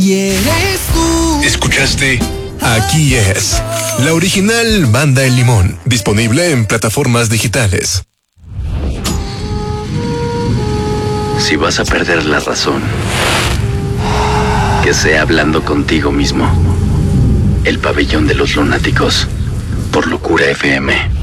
Y eres tú. ¿Escuchaste? Aquí es la original Banda El Limón, disponible en plataformas digitales. Si vas a perder la razón, que sea hablando contigo mismo. El Pabellón de los Lunáticos, por Locura FM.